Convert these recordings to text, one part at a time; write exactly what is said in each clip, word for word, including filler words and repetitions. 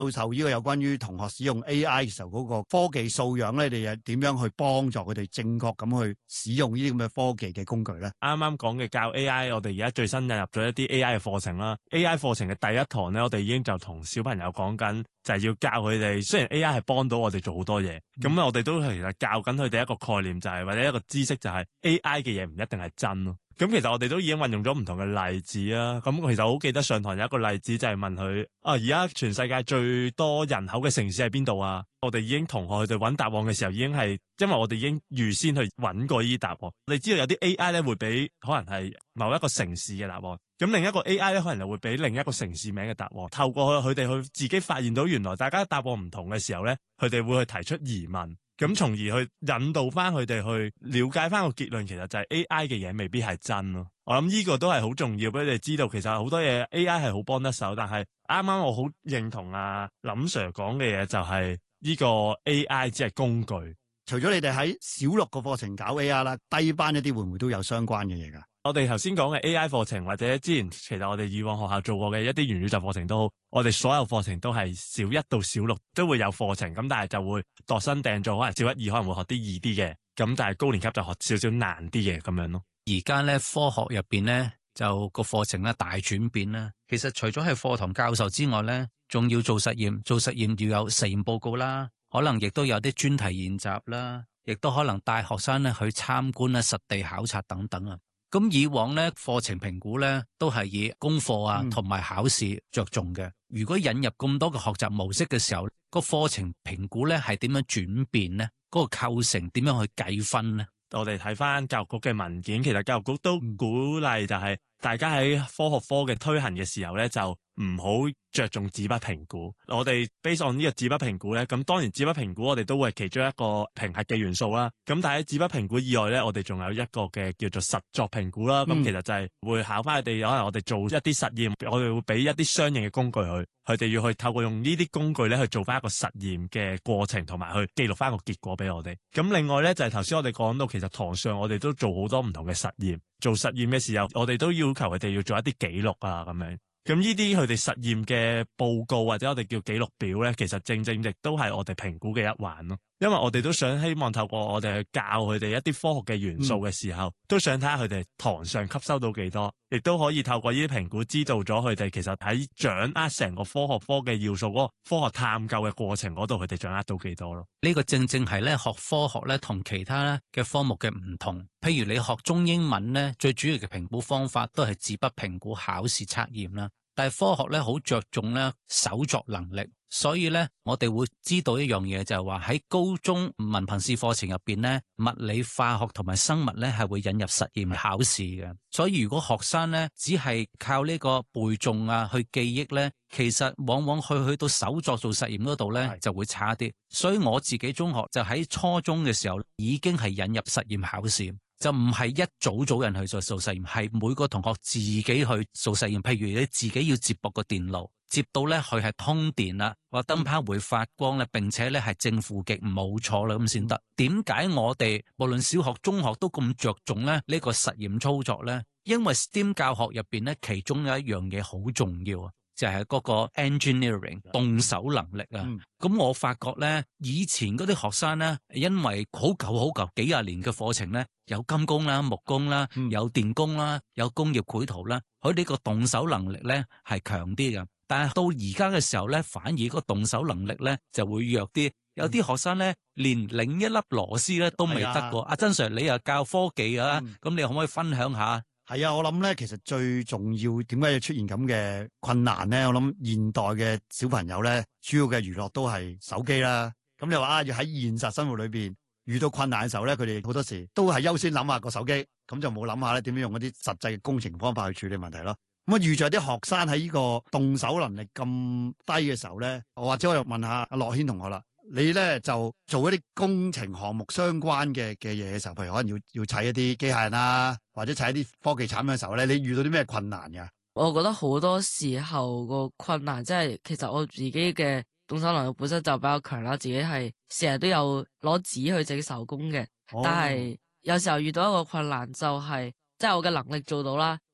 教授呢個有關於同學使用 A I 嘅時候嗰個科技素養咧，你又點樣去幫助佢哋正確咁去使用呢啲咁嘅科技嘅工具咧？ 啱啱講嘅教 A I， 我哋而家最新引入咗一啲 A I 嘅課程啦。A I 課程嘅第一堂咧，我哋已經就同小朋友講緊，就係要教佢哋。雖然 A I 係幫到我哋做好多嘢，咁、嗯、我哋都其實教緊佢哋一個概念、就係，就係或者一個知識、就係，就係 A I 嘅嘢唔一定係真咯。咁其實我哋都已經運用咗唔同嘅例子啊。咁其實我好記得上堂有一個例子就係問佢啊，而家全世界最多人口嘅城市喺邊度啊？我哋已經同學佢哋揾答案嘅時候已經係，因為我哋已經預先去揾過呢啲答案。你知道有啲 A I 咧會俾可能係某一個城市嘅答案，咁另一個 A I 咧可能又會俾另一個城市名嘅答案。透過佢哋去自己發現到原來大家答案唔同嘅時候咧，佢哋會去提出疑問。咁從而去引導翻佢哋去了解翻個結論，其實就係 A I 嘅嘢未必係真咯。我諗呢個都係好重要俾你哋知道，其實好多嘢 A I 係好幫得手，但係啱啱我好認同阿林 Sir 講嘅嘢，就係呢個 A I 只係工具。 除咗你哋喺小六個課程搞 A I 啦，低班一啲會唔會都有相關嘅嘢㗎？ 我哋頭先講嘅 A I 課程，或者之前其實我哋以往學校做過嘅一啲元宇宙課程都好，我哋所有課程都係小一到小六都會有課程，咁但係就會度身訂做，可能小一二可能會學啲易啲嘅，咁但係高年級就學少少難啲嘅咁樣咯。 而家咧科學入邊咧就個課程咧大轉變啦，其實除咗係課堂教授之外咧，仲要做實驗，做實驗要有實驗報告啦，可能亦都有啲專題研習啦，亦都可能帶學生咧去參觀啦、實地考察等等啊。咁以往咧課程評估咧都係以功課啊同埋考試着重嘅。如果引入咁多嘅學習模式嘅時候，個課程評估咧係點樣轉變呢？嗰個構成點樣去計分呢？ 我哋睇翻教育局嘅文件，其實教育局都鼓勵就係大家喺科學科嘅推行嘅時候咧，就唔好着重紙筆評估。我哋 base on 呢個紙筆評估咧，咁當然紙筆評估我哋都會係其中一個評核嘅元素啦。咁但係喺紙筆評估以外咧，我哋仲有一個嘅叫做實作評估啦。咁、嗯、其實就係會考翻佢哋，可能我哋做一啲實驗，我哋會俾一啲相應嘅工具佢，佢哋要去透過用呢啲工具咧去做翻一個實驗嘅過程，同埋去記錄翻個結果俾我哋。咁另外咧就係頭先我哋講到，其實堂上我哋都做好多唔同嘅實驗，做實驗嘅時候，我哋都要求佢哋要做一啲記錄啊咁樣。咁呢啲佢哋實驗嘅報告或者我哋叫記錄表咧，其實正正亦都係我哋評估嘅一環咯。因為我哋都想希望透過我哋去教佢哋一啲科學嘅元素嘅時候，嗯、都想睇下佢哋堂上吸收到幾多，亦都可以透過呢啲評估知道咗佢哋其實喺掌握成個科學科嘅要素嗰個科學探究嘅過程嗰度，佢哋掌握到幾多咯。 呢個正正係咧學科學咧同其他嘅科目嘅唔同。譬如你學中英文咧，最主要嘅評估方法都係紙筆評估、考試測驗啦。但係科學咧好着重咧手作能力，所以咧我哋會知道一樣嘢，就係話喺高中文憑試課程入邊咧，物理、化學同埋生物咧係會引入實驗考試嘅。所以如果學生咧只係靠呢個背誦啊去記憶咧，其實往往去去到手作做實驗嗰度咧就會差啲。所以我自己中學就喺初中嘅時候已經係引入實驗考試。就唔係一組組人去做做實驗，係每個同學自己去做實驗。譬如你自己要接駁個電路，接到咧佢係通電啦，個燈泡會發光咧，並且咧係正負極冇錯啦，咁先得。點解我哋無論小學、中學都咁着重咧呢個實驗操作咧？因為 STEAM 教學入邊咧，其中有一樣嘢好重要啊，就係嗰個 engineering 動手能力啊。咁、嗯、我發覺咧，以前嗰啲學生咧，因為好舊好舊幾廿年嘅課程咧，有金工啦、木工啦、有電工啦、有工業繪圖啦，佢呢個動手能力咧係強啲嘅。但係到而家嘅時候咧，反而個動手能力咧就會弱啲。有啲學生咧，連擰一粒螺絲咧都未得過。阿曾 Sir，你又教科技啊，咁、嗯、你可唔可以分享下？ 係啊，我諗咧，其實最重要點解要出現咁嘅困難咧？我諗現代嘅小朋友咧，主要嘅娛樂都係手機啦。咁你話啊，要喺現實生活裏邊遇到困難嘅時候咧，佢哋好多時都係優先諗下個手機，咁就冇諗下咧點樣用一啲實際嘅工程方法去處理問題咯。咁啊，遇着啲學生喺呢個動手能力咁低嘅時候咧，我或者我又問下阿樂軒同學啦。你咧就做一啲工程項目相關嘅嘅嘢嘅時候，譬如可能要要砌一啲機械人啊，或者砌一啲科技產品嘅時候咧，你遇到啲咩困難㗎？ 我覺得好多時候個困難即係，其實我自己嘅動手能力本身就比較強啦，自己係成日都有攞紙去整手工嘅，哦、但係有時候遇到一個困難就係、是，即係我嘅能力做到啦，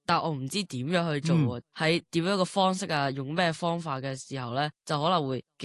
但我唔知點樣去做喎。喺點樣個方式啊，用咩方法嘅時候咧，就可能會